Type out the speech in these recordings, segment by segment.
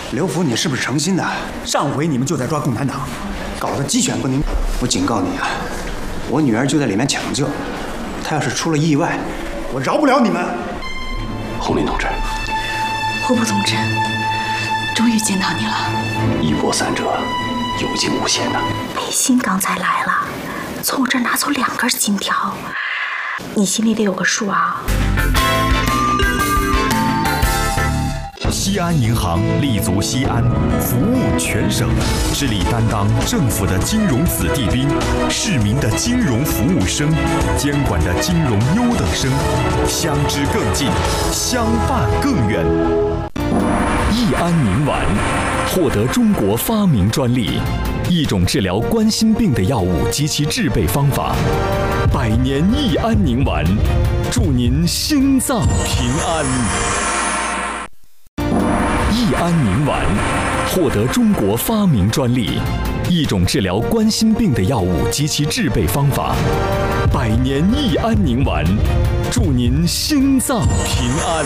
刘福，你是不是诚心的？上回你们就在抓共产党，搞得鸡犬不宁。我警告你啊，我女儿就在里面抢救，她要是出了意外，我饶不了你们。 红林同志， 户部总侦，终于见到你了。 一波三折，有惊无险的。 北信刚才来了，从我这儿拿走2根金条，你心里得有个数啊。 西安银行立足西安，服务全省，致力担当政府的金融子弟兵、市民的金融服务生、监管的金融优等生，相知更近，相伴更远。益安宁丸获得中国发明专利，一种治疗冠心病的药物及其制备方法。100年益安宁丸，祝您心脏平安。益安宁丸获得中国发明专利，一种治疗冠心病的药物及其制备方法。100年益安宁丸，祝您心脏平安。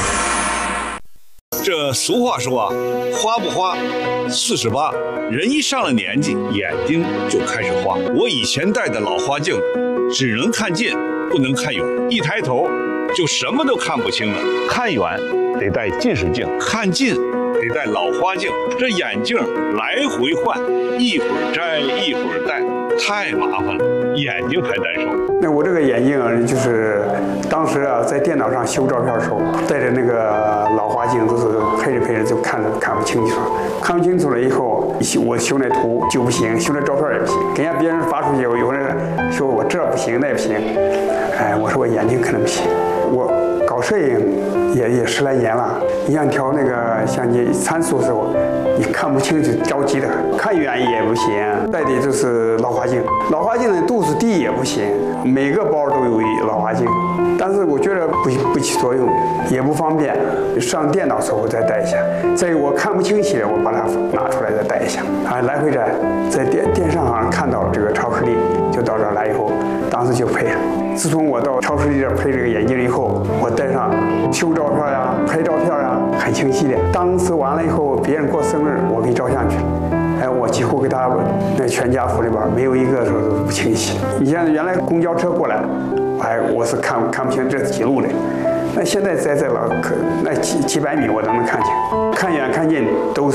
这俗话说啊，花不花48，人一上了年纪，眼睛就开始花。我以前戴的老花镜，只能看近，不能看远，一抬头就什么都看不清了。看远得戴近视镜，看近得戴老花镜，这眼镜来回换，一会儿摘一会儿戴，太麻烦了，眼睛还难受。 那我这个眼镜就是当时啊，在电脑上修照片的时候，带着那个老花镜，都是配着就看不清楚，看不清楚了以后，我修那图就不行，修那照片也不行，给人家别人发出去，有人说我这不行那不行，哎，我说我眼睛可能不行，我搞摄影也10来年了，你像调那个相机参数的时候，你看不清就着急的，看远也不行，戴的就是老花镜，老花镜的度数低也不行，每个包都有老花镜，但是我觉得不起作用，也不方便，上电脑时候再戴一下，再有我看不清晰的，我把它拿出来再戴一下，啊，来回摘，在电商上看到了这个超视力，就到这儿来以后，当时就配了。自从我到超视力这儿配这个眼镜以后，我戴上修照片呀、拍照片呀，很清晰的。当时完了以后，别人过生日，我给照相去了。哎，我几乎给他那全家福里边没有一个说不清晰。你像原来公交车过来，哎，我是看不清这是几路的。那现在在那几百米我都能看清，看远看近都